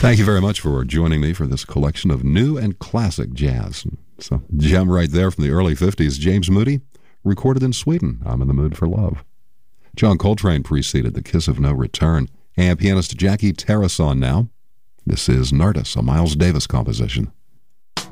Thank you very much for joining me for this collection of new and classic jazz. So, gem right there from the early 50s, James Moody, recorded in Sweden, I'm in the Mood for Love. John Coltrane preceded The Kiss of No Return, and pianist Jackie Tarasson now. This is Nardis, a Miles Davis composition.